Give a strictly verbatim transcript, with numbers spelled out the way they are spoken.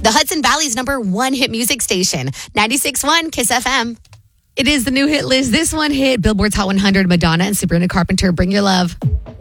the Hudson Valley's number one hit music station, ninety-six point one Kiss F M. It is the new hit list. This one hit Billboard's Hot one hundred, Madonna and Sabrina Carpenter, Bring Your Love.